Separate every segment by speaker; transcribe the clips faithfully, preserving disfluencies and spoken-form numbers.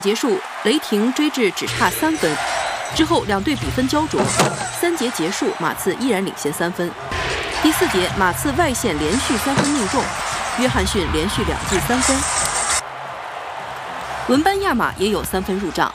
Speaker 1: 结束，雷霆追至只差三分。之后两队比分焦灼，三节结束，马刺依然领先三分。第四节，马刺外线连续三分命中，约翰逊连续两记三分，文班亚马也有三分入账。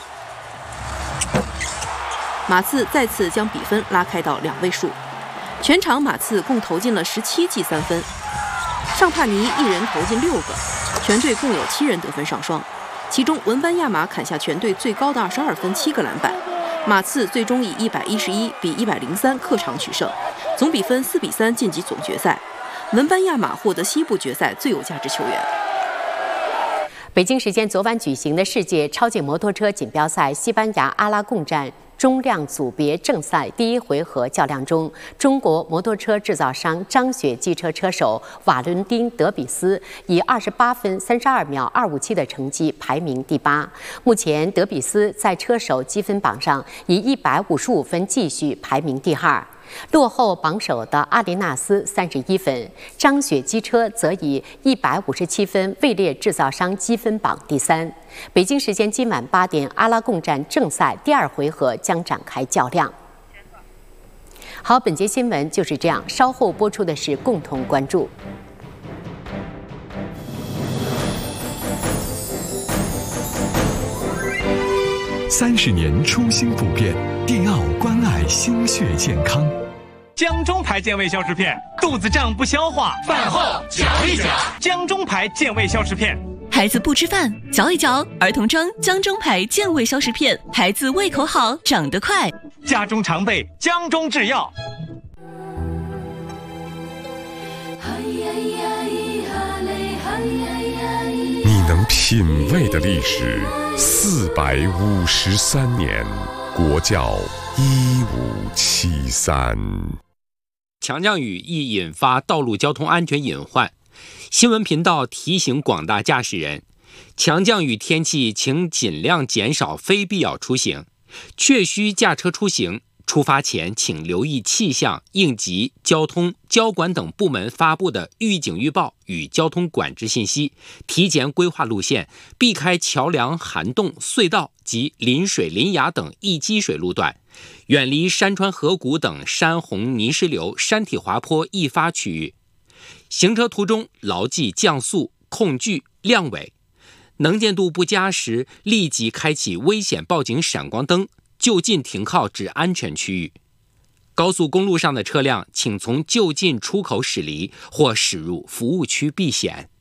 Speaker 1: 马刺再次将比分拉开到两位数。全场马刺共投进了十七记三分，尚帕尼一人投进六个，全队共有七人得分上双。其中文班亚马砍下全队最高的二十二分，七个篮板。马刺最终以一百一十一比一百零三客场取胜，总比分四比三晋级总决赛。文班亚马获得西部决赛最有价值球员。
Speaker 2: 北京时间昨晚举行的世界超级摩托车锦标赛西班牙阿拉贡站中量组别正赛第一回合较量中，中国摩托车制造商张雪机车车手瓦伦丁·德比斯以二十八分三十二秒二五七的成绩排名第八。目前，德比斯在车手积分榜上以一百五十五分继续排名第二，落后榜首的阿里纳斯三十一分。张雪机车则以一百五十七分位列制造商积分榜第三。北京时间今晚八点，阿拉贡站正赛第二回合将展开较量。好，本节新闻就是这样，稍后播出的是共同关注。
Speaker 3: 三十年初心不变，迪奥关爱心血健康。
Speaker 4: 江中牌健胃消食片，肚子胀不消化，饭后嚼一嚼。江中牌健胃消食片。
Speaker 5: 孩子不吃饭，嚼一嚼。儿童装江中牌健胃消食片，孩子胃口好，长得快。
Speaker 4: 家中常备江中制药。
Speaker 3: 你能品味的历史四百五十三年，国教一五七三。
Speaker 6: 强降雨易引发道路交通安全隐患。新闻频道提醒广大驾驶人，强降雨天气请尽量减少非必要出行，确需驾车出行。出发前请留意气象、应急、交通、交管等部门发布的预警预报与交通管制信息，提前规划路线，避开桥梁、涵洞、隧道及临水、临崖等易积水路段，远离山川河谷等山洪、泥石流、山体滑坡易发区域。行车途中牢记降速、控距、亮尾。能见度不佳时，立即开启危险报警闪光灯，就近停靠至安全区域。高速公路上的车辆，请从就近出口驶离或驶入服务区避险。